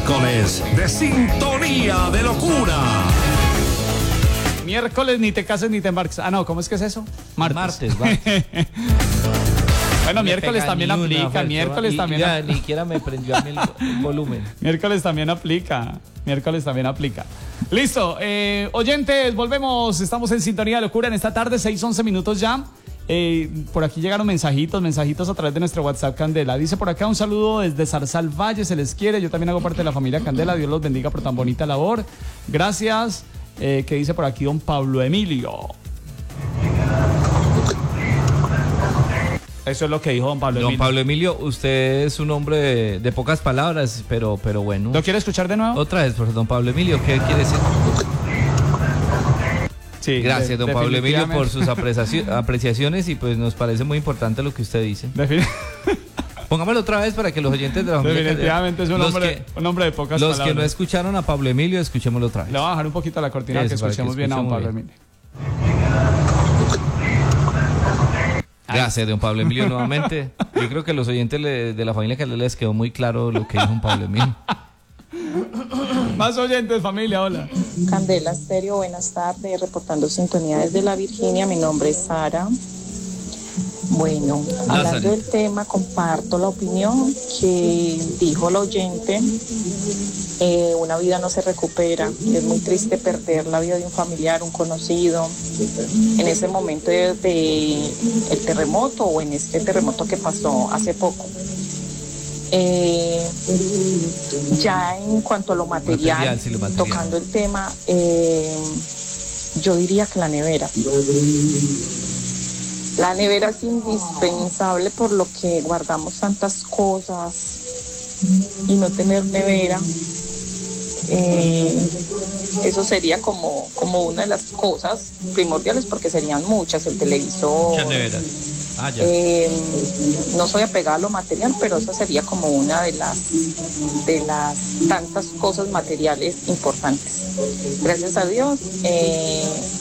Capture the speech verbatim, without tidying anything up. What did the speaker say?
Miércoles de sintonía de locura. Miércoles ni te cases ni te embarques. Ah, no, ¿cómo es que es eso? Martes. Martes, martes. Bueno, No miércoles también una, aplica, Fercho, miércoles y, también y vea, aplica. ni siquiera me prendió a mí el, el volumen. Miércoles también aplica, miércoles también aplica. Listo, eh, oyentes, volvemos, estamos en sintonía de locura en esta tarde, seis once minutos ya. Eh, por aquí llegaron mensajitos, mensajitos a través de nuestro WhatsApp Candela. Dice por acá un saludo desde Zarzal Valle, se les quiere. Yo también hago parte de la familia Candela. Dios los bendiga por tan bonita labor. Gracias. Eh, ¿Qué dice por aquí don Pablo Emilio? Eso es lo que dijo don Pablo Don Emilio. Pablo Emilio, usted es un hombre de, de pocas palabras, pero, pero bueno. ¿Lo quiere escuchar de nuevo? Otra vez, por don Pablo Emilio, ¿qué quiere decir? Sí, Gracias, de- don Pablo Emilio, por sus definitivamente. apreciaci- apreciaciones y pues nos parece muy importante lo que usted dice. Defin- Pongámoslo otra vez para que los oyentes de la familia Definitivamente es un los hombre, que, un hombre de pocas los palabras. que no escucharon a Pablo Emilio, escuchémoslo otra vez. Le voy a bajar un poquito la cortina Eso, que para que escuchemos bien a don Pablo escuchemos Emilio. Gracias, don Pablo Emilio, nuevamente. Yo creo que a los oyentes le- de la familia Candela les quedó muy claro lo que dijo don Pablo Emilio. Más oyentes, familia, hola. Candela Estéreo, buenas tardes, reportando sintonía desde la Virginia, mi nombre es Sara. Bueno, hablando Sarita. del tema, comparto la opinión que dijo el oyente, eh, una vida no se recupera, es muy triste perder la vida de un familiar, un conocido, en ese momento de, de el terremoto o en este terremoto que pasó hace poco. Eh, ya en cuanto a lo material, Material, sí, lo material. tocando el tema, eh, yo diría que la nevera. La nevera es indispensable por lo que guardamos tantas cosas y no tener nevera, eh, eso sería como, como una de las cosas primordiales porque serían muchas, el televisor. Muchas neveras. Ah, ya. Eh, no soy apegada a lo material, pero esa sería como una de las de las tantas cosas materiales importantes. Gracias a Dios, eh,